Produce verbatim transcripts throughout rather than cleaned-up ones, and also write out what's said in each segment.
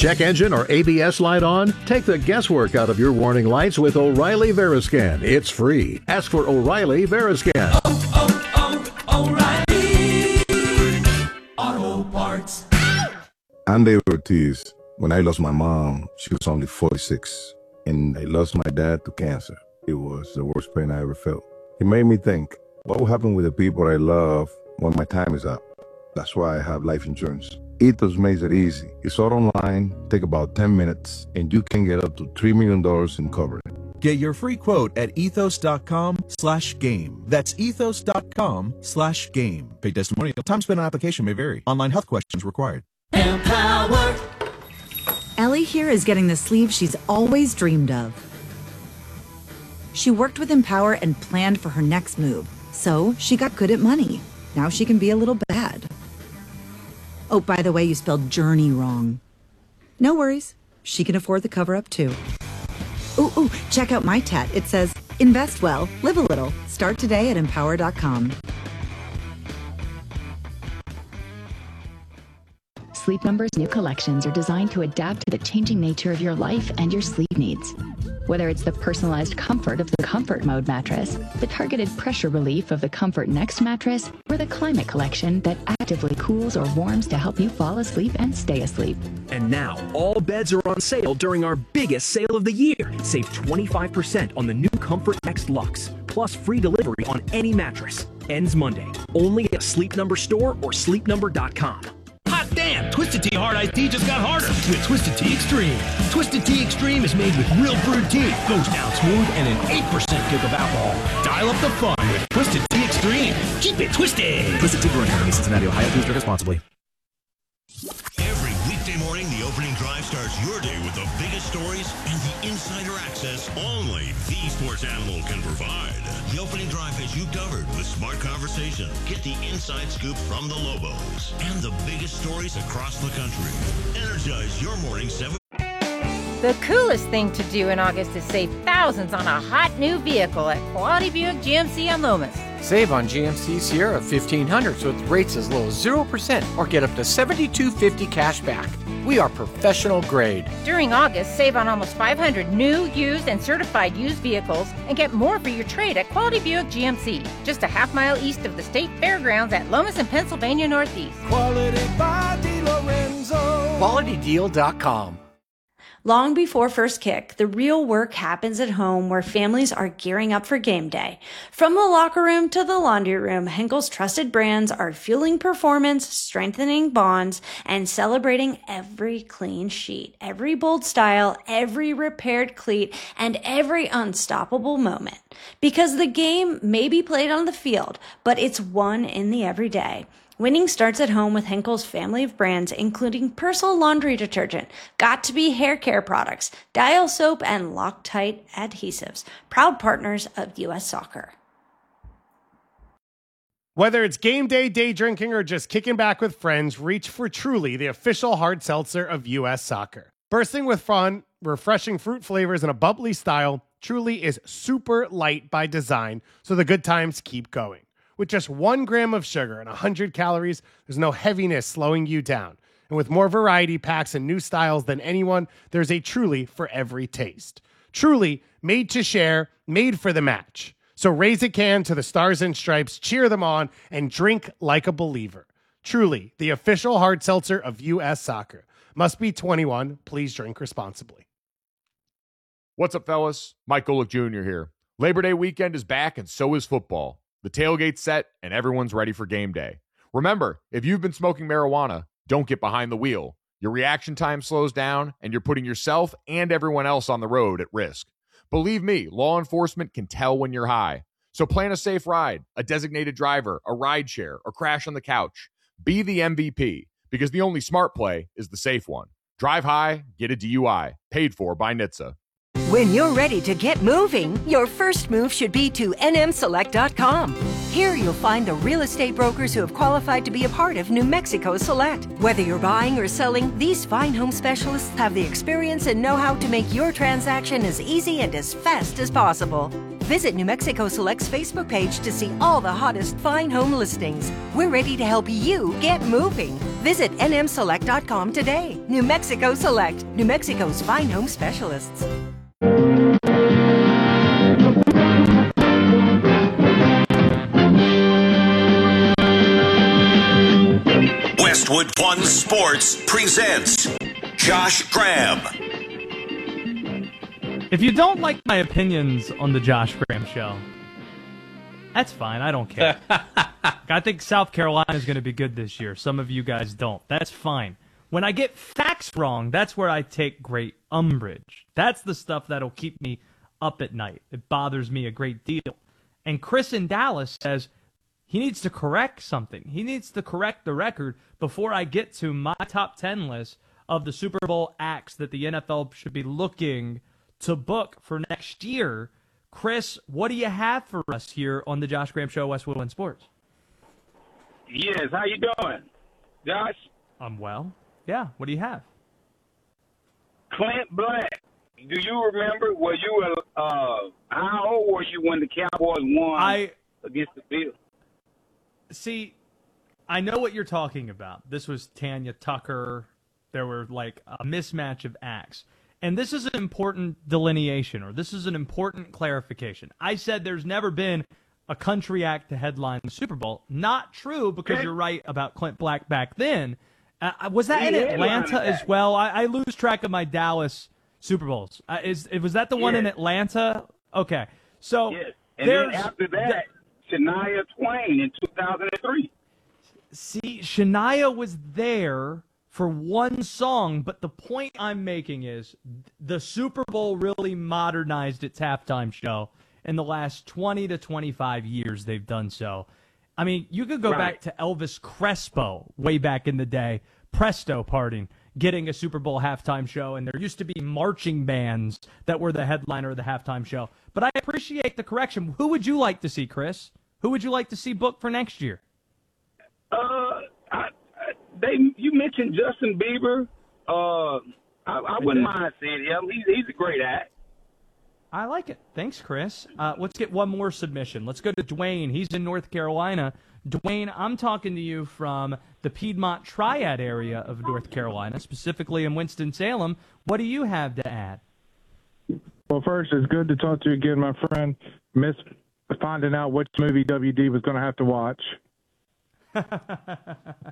Check engine or A B S light on? Take the guesswork out of your warning lights with O'Reilly Veriscan. It's free. Ask for O'Reilly Veriscan. Oh, oh, oh, O'Reilly Auto Parts. Andy Ortiz. When I lost my mom, she was only forty-six. And I lost my dad to cancer. It was the worst pain I ever felt. It made me think, what will happen with the people I love when my time is up? That's why I have life insurance. Ethos makes it easy. It's all online, take about ten minutes, and you can get up to three million dollars in coverage. Get your free quote at ethos.com slash game. That's ethos.com slash game. Paid testimonial. Time spent on application may vary. Online health questions required. Empower. Ellie here is getting the sleeve she's always dreamed of. She worked with Empower and planned for her next move, so she got good at money. Now she can be a little bad. Oh, by the way, you spelled journey wrong. No worries. She can afford the cover-up, too. Ooh, ooh, check out my tat. It says, invest well, live a little. Start today at empower dot com. Sleep Number's new collections are designed to adapt to the changing nature of your life and your sleep needs. Whether it's the personalized comfort of the Comfort Mode mattress, the targeted pressure relief of the Comfort Next mattress, or the Climate Collection that actively cools or warms to help you fall asleep and stay asleep. And now, all beds are on sale during our biggest sale of the year. Save twenty-five percent on the new Comfort Next Luxe, plus free delivery on any mattress. Ends Monday. Only at Sleep Number store or sleep number dot com. Hot damn! Twisted Tea Hard Iced Tea just got harder with Twisted Tea Extreme. Twisted Tea Extreme is made with real brewed tea, goes down smooth, and an eight percent kick of alcohol. Dial up the fun with Twisted Tea Extreme. Keep it twisted! Twisted Tea Brewing Company, Cincinnati, Ohio. Please drink responsibly. Every weekday morning, the opening drive starts your day with the biggest stories and the insider access only the Sports Animal can provide. The opening drive has you covered with smart conversation. Get the inside scoop from the Lobos and the biggest stories across the country. Energize your morning seven. The coolest thing to do in August is save thousands on a hot new vehicle at Quality Buick G M C on Lomas. Save on G M C Sierra fifteen hundreds with rates as low as zero percent or get up to seventy-two fifty cash back. We are professional grade. During August, save on almost five hundred new, used, and certified used vehicles and get more for your trade at Quality Buick G M C. Just a half mile east of the State Fairgrounds at Lomas and Pennsylvania Northeast. Quality by DiLorenzo. quality deal dot com. Long before first kick, the real work happens at home where families are gearing up for game day. From the locker room to the laundry room, Henkel's trusted brands are fueling performance, strengthening bonds, and celebrating every clean sheet, every bold style, every repaired cleat, and every unstoppable moment. Because the game may be played on the field, but it's won in the everyday. Winning starts at home with Henkel's family of brands, including Persil laundry detergent, Got2b hair care products, Dial soap, and Loctite adhesives. Proud partners of U S Soccer. Whether it's game day, day drinking, or just kicking back with friends, reach for Truly, the official hard seltzer of U S Soccer. Bursting with fun, refreshing fruit flavors, and a bubbly style, Truly is super light by design, so the good times keep going. With just one gram of sugar and one hundred calories, there's no heaviness slowing you down. And with more variety packs and new styles than anyone, there's a Truly for every taste. Truly, made to share, made for the match. So raise a can to the Stars and Stripes, cheer them on, and drink like a believer. Truly, the official hard seltzer of U S Soccer. Must be twenty-one. Please drink responsibly. What's up, fellas? Mike Golick Junior here. Labor Day weekend is back, and so is football. The tailgate's set, and everyone's ready for game day. Remember, if you've been smoking marijuana, don't get behind the wheel. Your reaction time slows down, and you're putting yourself and everyone else on the road at risk. Believe me, law enforcement can tell when you're high. So plan a safe ride, a designated driver, a ride share, or crash on the couch. Be the M V P, because the only smart play is the safe one. Drive high, get a D U I. Paid for by N H T S A. When you're ready to get moving, your first move should be to N M select dot com. Here you'll find the real estate brokers who have qualified to be a part of New Mexico Select. Whether you're buying or selling, these fine home specialists have the experience and know-how to make your transaction as easy and as fast as possible. Visit New Mexico Select's Facebook page to see all the hottest fine home listings. We're ready to help you get moving. Visit N M select dot com today. New Mexico Select, New Mexico's fine home specialists. Westwood One Sports presents Josh Graham. If you don't like my opinions on the Josh Graham Show, that's fine. I don't care. I think South Carolina is going to be good this year. Some of you guys don't. That's fine. When I get facts wrong, that's where I take great umbrage. That's the stuff that'll keep me up at night. It bothers me a great deal. And Chris in Dallas says he needs to correct something. He needs to correct the record before I get to my top ten list of the Super Bowl acts that the N F L should be looking to book for next year. Chris, what do you have for us here on the Josh Graham Show, Westwood One Sports? Yes, how you doing, Josh? I'm well. Yeah, what do you have? Clint Black. Do you remember, were you, uh, how old were you when the Cowboys won I, against the Bills? See, I know what you're talking about. This was Tanya Tucker. There were like a mismatch of acts. And this is an important delineation, or this is an important clarification. I said there's never been a country act to headline the Super Bowl. Not true, because you're right about Clint Black back then. Uh, was that in Atlanta as well? I, I lose track of my Dallas Super Bowls. Uh, is was that the one yes. in Atlanta? Okay. So yes. And then after that, th- Shania Twain in two thousand three. See, Shania was there for one song, but the point I'm making is the Super Bowl really modernized its halftime show. In the last twenty to twenty-five years, they've done so. I mean, you could go right. back to Elvis Crespo way back in the day, Presto, pardon, getting a Super Bowl halftime show, and there used to be marching bands that were the headliner of the halftime show. But I appreciate the correction. Who would you like to see, Chris? Who would you like to see booked for next year? Uh, I, I, they you mentioned Justin Bieber. Uh, I, I wouldn't mind seeing him. He's he's a great act. I like it. Thanks, Chris. Uh, let's get one more submission. Let's go to Dwayne. He's in North Carolina. Dwayne, I'm talking to you from the Piedmont Triad area of North Carolina, specifically in Winston-Salem. What do you have to add? Well, first, it's good to talk to you again, my friend. Miss finding out which movie W D was going to have to watch. That's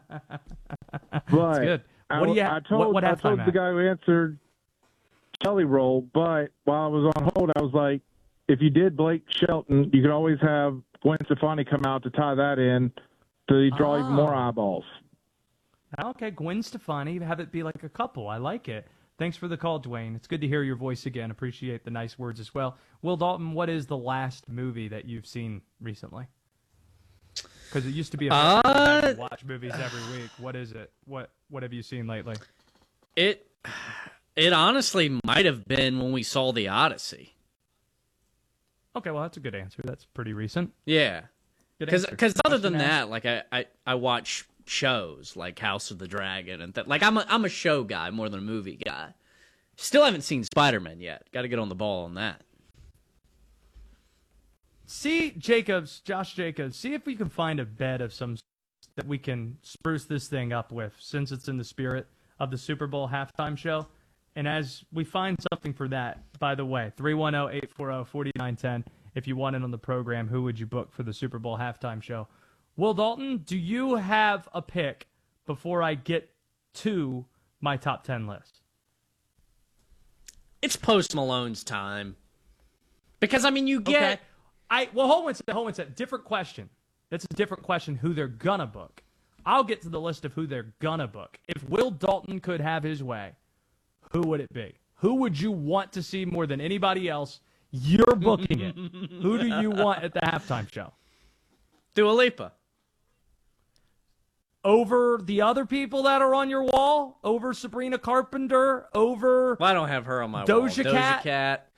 But good. I, What do you? I told, what what I halftime told the act? guy who answered Kelly Roll, but while I was on hold, I was like, if you did Blake Shelton, you could always have Gwen Stefani come out to tie that in to draw even more Oh. eyeballs. Okay, Gwen Stefani, have it be like a couple. I like it. Thanks for the call, Dwayne. It's good to hear your voice again. Appreciate the nice words as well. Will Dalton, what is the last movie that you've seen recently? Because it used to be a Uh, you watch movies every week. What is it? What What have you seen lately? It it honestly might have been when we saw The Odyssey. Okay, well, that's a good answer. That's pretty recent. Yeah. Good Because answer. other than Question that, like I, I, I watch shows like House of the Dragon and th- like I'm a, I'm a show guy more than a movie guy. Still haven't seen Spider-Man yet. Got to get on the ball on that. See, Jacobs, Josh Jacobs, see if we can find a bed of some s- that we can spruce this thing up with, since it's in the spirit of the Super Bowl halftime show. And as we find something for that, by the way, three one zero, eight four zero, four nine one zero, if you want it on the program, who would you book for the Super Bowl halftime show? Will Dalton, do you have a pick before I get to my top ten list? It's Post Malone's time. Because, I mean, you get... Okay. I Well, hold on a second, hold on a second. Different question. That's a different question, who they're gonna book. I'll get to the list of who they're gonna book. If Will Dalton could have his way, who would it be? Who would you want to see more than anybody else? You're booking it. Who do you want at the halftime show? Dua Lipa. Over the other people that are on your wall? Over Sabrina Carpenter? Over Well, I don't have her on my Doja wall. Cat? Doja Cat.